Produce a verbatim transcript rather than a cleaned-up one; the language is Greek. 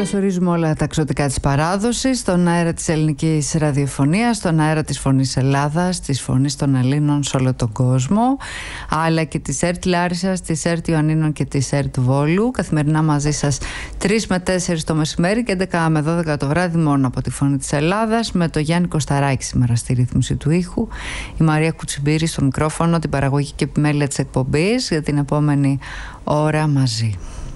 Καλωσορίζουμε όλα τα εξωτικά της παράδοσης, στον αέρα της ελληνικής ραδιοφωνίας, στον αέρα της Φωνής Ελλάδας, της Φωνής των Ελλήνων σε όλο τον κόσμο, αλλά και της ΕΡΤ Λάρισσας, της ΕΡΤ Ιωαννίνων και της ΕΡΤ Βόλου. Καθημερινά μαζί σας τρεις με τέσσερις το μεσημέρι και έντεκα με δώδεκα το βράδυ μόνο από τη Φωνή της Ελλάδας, με το Γιάννη Κωσταράκη σήμερα στη ρύθμιση του ήχου, η Μαρία Κουτσιμπήρη στο μικρόφωνο, την παραγωγή και επιμέλεια της εκπομπής για την επόμενη ώρα μαζί.